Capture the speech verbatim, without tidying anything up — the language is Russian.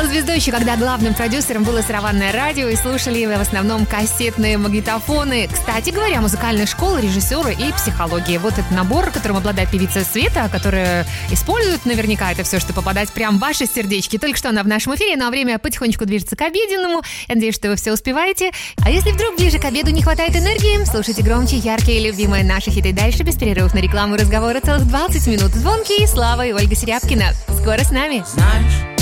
Стала звездой еще, когда главным продюсером было сарафанное радио и слушали в основном кассетные магнитофоны. Кстати говоря, музыкальная школа, режиссеры и психология. Вот этот набор, которым обладает певица Света, которая использует наверняка это все, чтобы попадать прям в ваши сердечки. Только что она в нашем эфире, ну а время потихонечку движется к обеденному. Я надеюсь, что вы все успеваете. А если вдруг ближе к обеду не хватает энергии, слушайте громче, яркие и любимые наши хиты дальше, без перерывов на рекламу и разговоры целых двадцать минут. Звонкие, Слава и Ольга Серябкина. Скоро с нами. Знаешь,